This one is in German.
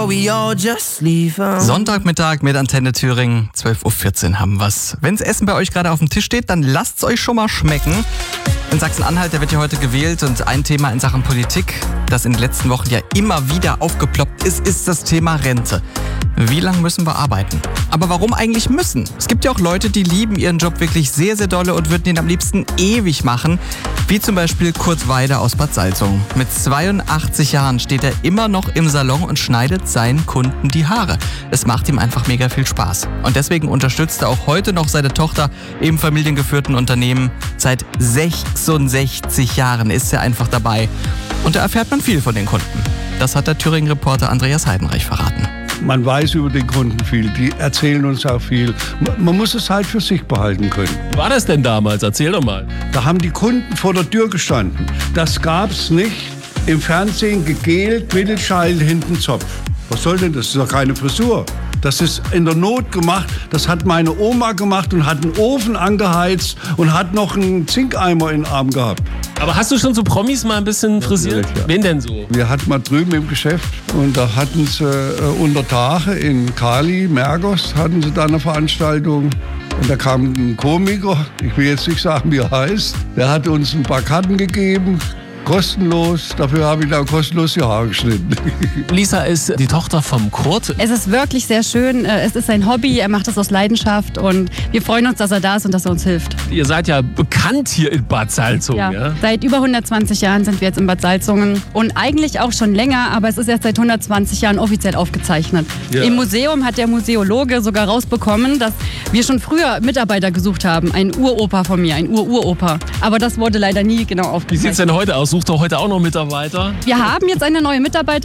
Sonntagmittag mit Antenne Thüringen, 12.14 Uhr haben wir's. Wenn's Essen bei euch gerade auf dem Tisch steht, dann lasst's euch schon mal schmecken. In Sachsen-Anhalt, da wird ja heute gewählt und ein Thema in Sachen Politik, das in den letzten Wochen ja immer wieder aufgeploppt ist das Thema Rente. Wie lange müssen wir arbeiten? Aber warum eigentlich müssen? Es gibt ja auch Leute, die lieben ihren Job wirklich sehr, sehr dolle und würden ihn am liebsten ewig machen. Wie zum Beispiel Kurt Weider aus Bad Salzungen. Mit 82 Jahren steht er immer noch im Salon und schneidet seinen Kunden die Haare. Es macht ihm einfach mega viel Spaß. Und deswegen unterstützt er auch heute noch seine Tochter im familiengeführten Unternehmen. Seit 66 Jahren ist er einfach dabei. Und da erfährt man viel von den Kunden. Das hat der Thüringen-Reporter Andreas Heidenreich verraten. Man weiß über den Kunden viel, die erzählen uns auch viel. Man muss es halt für sich behalten können. Wie war das denn damals? Erzähl doch mal. Da haben die Kunden vor der Tür gestanden. Das gab's nicht. Im Fernsehen gegelt, Mittelscheitel, hinten Zopf. Was soll denn das? Das ist doch keine Frisur. Das ist in der Not gemacht. Das hat meine Oma gemacht und hat einen Ofen angeheizt und hat noch einen Zinkeimer in den Arm gehabt. Aber hast du schon so Promis mal ein bisschen frisiert? Ja. Wen denn so? Wir hatten mal drüben im Geschäft und da hatten sie unter Tage in Kali, Mergos, hatten sie da eine Veranstaltung. Und da kam ein Komiker, ich will jetzt nicht sagen, wie er heißt, der hat uns ein paar Karten gegeben. Kostenlos, dafür habe ich dann kostenlos die Haare geschnitten. Lisa ist die Tochter vom Kurt. Es ist wirklich sehr schön, es ist sein Hobby, er macht es aus Leidenschaft und wir freuen uns, dass er da ist und dass er uns hilft. Ihr seid ja bekannt hier in Bad Salzungen, ja? Seit über 120 Jahren sind wir jetzt in Bad Salzungen und eigentlich auch schon länger, aber es ist erst seit 120 Jahren offiziell aufgezeichnet. Ja. Im Museum hat der Museologe sogar rausbekommen, dass wir schon früher Mitarbeiter gesucht haben. Ein Uropa von mir, ein Uropa. Aber das wurde leider nie genau aufgezeichnet. Wie sieht es denn heute aus? Sucht ihr heute auch noch Mitarbeiter? Wir haben jetzt eine neue Mitarbeiterin.